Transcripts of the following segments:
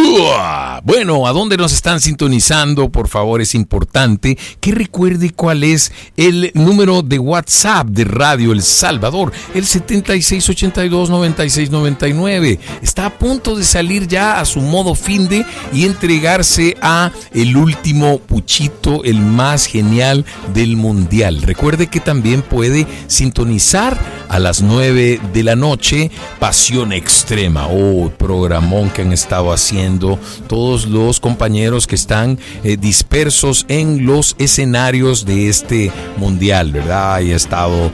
Bueno, ¿a dónde nos están sintonizando? Por favor, es importante que recuerde cuál es el número de WhatsApp de Radio El Salvador, el 7682-9699. Está a punto de salir ya a su modo finde y entregarse a el último puchito, el más genial del mundial. Recuerde que también puede sintonizar a las 9 de la noche Pasión Extrema. Programón que han estado haciendo todos los compañeros que están dispersos en los escenarios de este mundial, ¿verdad? Ahí ha estado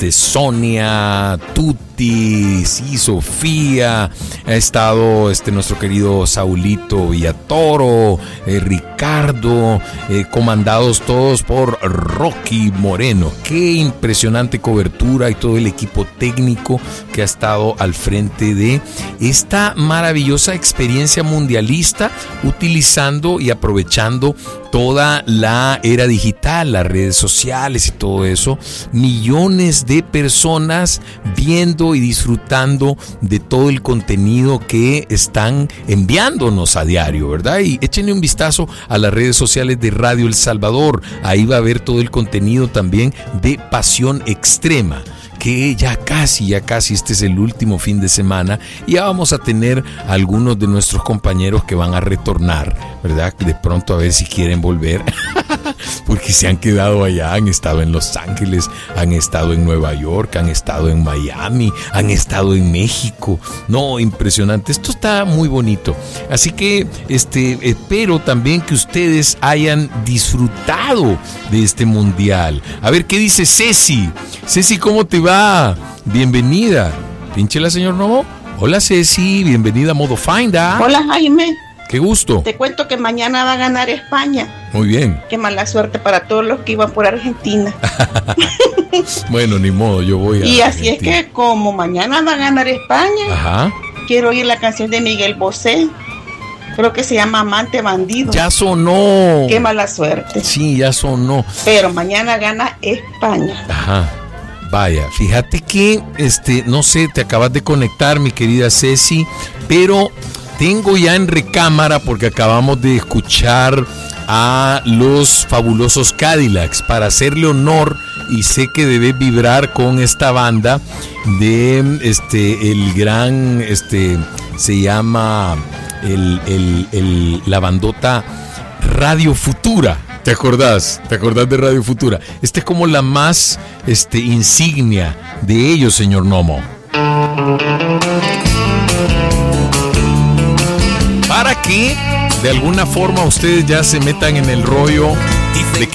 Sonia, Tuti, sí, Sofía, ha estado nuestro querido Saulito Villatoro, Ricardo, comandados todos por Rocky Moreno. Qué impresionante cobertura y todo el equipo técnico que ha estado al frente de esta maravillosa experiencia mundialista, utilizando y aprovechando toda la era digital, las redes sociales y todo eso. Millones de personas viendo y disfrutando de todo el contenido que están enviándonos a diario, ¿verdad? Y échenle un vistazo a las redes sociales de Radio El Salvador. Ahí va a ver todo el contenido también de Pasión Extrema, que ya casi este es el último fin de semana y ya vamos a tener algunos de nuestros compañeros que van a retornar, ¿verdad? De pronto a ver si quieren volver porque se han quedado allá, han estado en Los Ángeles, han estado en Nueva York, han estado en Miami, han estado en México. No, impresionante, esto está muy bonito, así que espero también que ustedes hayan disfrutado de este mundial. A ver qué dice Ceci, ¿cómo te va? Bienvenida. Pínchela, señor Novo. Hola, Ceci, bienvenida a Modo Finda. Hola, Jaime. Qué gusto. Te cuento que mañana va a ganar España. Muy bien. Qué mala suerte para todos los que iban por Argentina. Bueno, ni modo, yo voy a Y así Argentina. es que como mañana va a ganar España, Ajá. Quiero oír la canción de Miguel Bosé. Creo que se llama Amante Bandido. Ya sonó. Qué mala suerte. Sí, ya sonó. Pero mañana gana España. Ajá. Vaya, fíjate que, no sé, te acabas de conectar, mi querida Ceci, pero tengo ya en recámara, porque acabamos de escuchar a los fabulosos Cadillacs, para hacerle honor, y sé que debes vibrar con esta banda de, el gran, se llama, la bandota Radio Futura. ¿Te acordás? ¿Te acordás de Radio Futura? Es como la más insignia de ellos, señor Nomo. Para que de alguna forma ustedes ya se metan en el rollo de